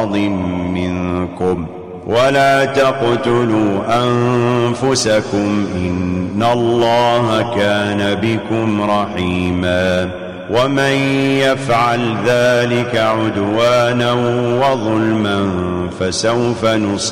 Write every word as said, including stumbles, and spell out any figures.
مرض منكم ولا تقتلوا أنفسكم إن الله كان بكم رحيما ومن يفعل ذلك عدوانا وظلما فسوف نصيبه